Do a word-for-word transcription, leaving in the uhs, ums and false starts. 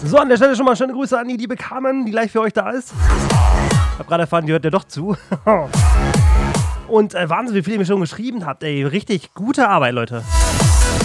So, an der Stelle schon mal schöne Grüße an die liebe Carmen, die gleich für euch da ist. Ich hab gerade erfahren, die hört ja doch zu. Und äh, Wahnsinn, wie viele ihr mir schon geschrieben habt. Ey, richtig gute Arbeit, Leute.